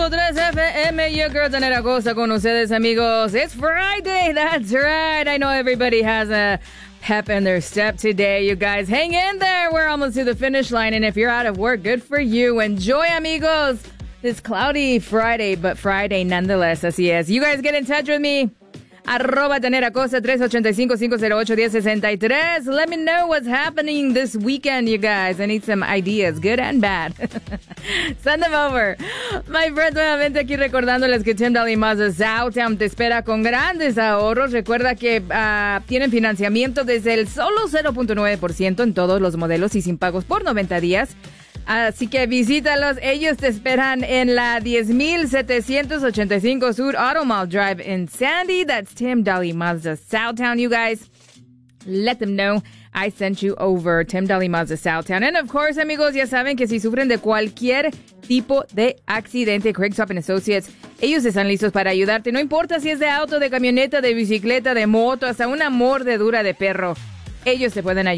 100.3 FM, your girl Danera Costa con ustedes, amigos. It's Friday, that's right. I know everybody has a pep in their step today, you guys. Hang in there. We're almost to the finish line, and if you're out of work, good for you. Enjoy, amigos, this cloudy Friday, but Friday nonetheless, así es. You guys get in touch with me. @DaneraCosta 385-508-1063. Let me know what's happening this weekend, you guys. I need some ideas, good and bad. Send them over. My friend, nuevamente aquí recordándoles que Tim Daly Mazda Southtown te espera con grandes ahorros. Recuerda que tienen financiamiento desde el solo 0.9% en todos los modelos y sin pagos por 90 días. Así que visítalos. Ellos te esperan en la 10,785 Sur Auto Mall Drive in Sandy. That's Tim Daly Mazda Southtown, you guys. Let them know I sent you over. Tim Daly Mazda Southtown. And of course, amigos, ya saben que si sufren de cualquier tipo de accidente, Craig Stop Associates, ellos están listos para ayudarte. No importa si es de auto, de camioneta, de bicicleta, de moto, hasta una mordedura de perro. Ellos te pueden ayudar.